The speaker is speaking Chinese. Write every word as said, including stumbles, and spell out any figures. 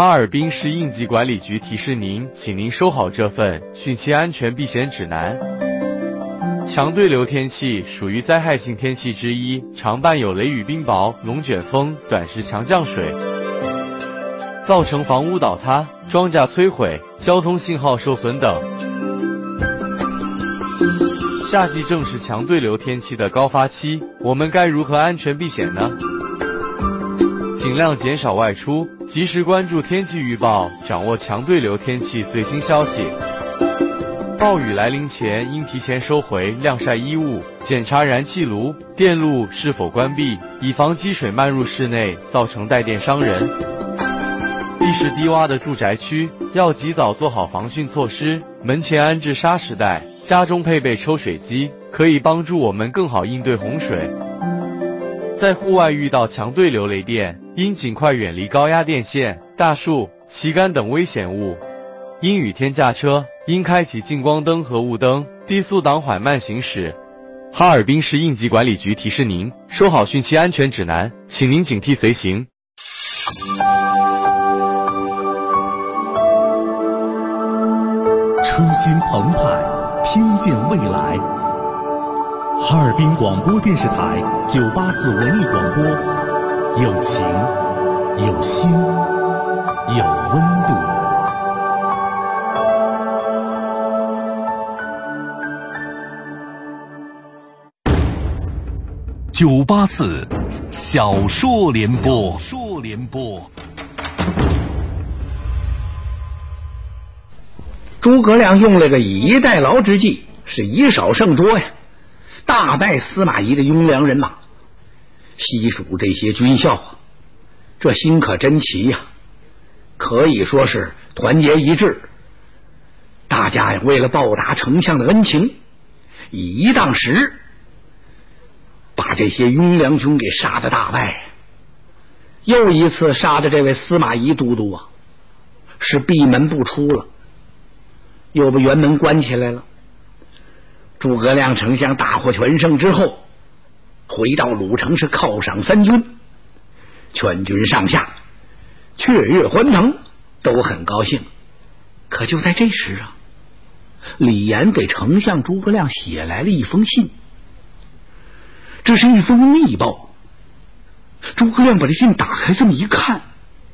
哈尔滨市应急管理局提示您，请您收好这份汛期安全避险指南。强对流天气属于灾害性天气之一，常伴有雷雨冰雹、龙卷风、短时强降水，造成房屋倒塌、庄稼摧毁、交通信号受损等。夏季正是强对流天气的高发期，我们该如何安全避险呢？尽量减少外出，及时关注天气预报，掌握强对流天气最新消息。暴雨来临前，应提前收回晾晒衣物，检查燃气炉、电路是否关闭，以防积水漫入室内，造成带电伤人。地势低洼的住宅区要及早做好防汛措施，门前安置沙石带，家中配备抽水机，可以帮助我们更好应对洪水。在户外遇到强对流雷电，应尽快远离高压电线、大树、旗杆等危险物。阴雨天驾车，应开启近光灯和雾灯，低速档缓慢行驶。哈尔滨市应急管理局提示您，收好汛期安全指南，请您警惕随行。 初心澎湃，听见未来。哈尔滨广播电视台九八四文艺广播，有情，有心，有温度。九八四小说联播，小说联播。 诸葛亮用了个以逸待劳之计，是以少胜多呀，大败司马懿的雍凉人马。西蜀这些军校啊，这心可真齐呀，可以说是团结一致。大家呀，为了报答丞相的恩情，以一当十，把这些雍凉军给杀得大败。又一次杀的这位司马懿都督啊，是闭门不出了，又把辕门关起来了。诸葛亮丞相大获全胜之后，回到鲁城是犒赏三军，全军上下雀跃欢腾，都很高兴。可就在这时啊，李严给丞相诸葛亮写来了一封信，这是一封密报。诸葛亮把这信打开这么一看，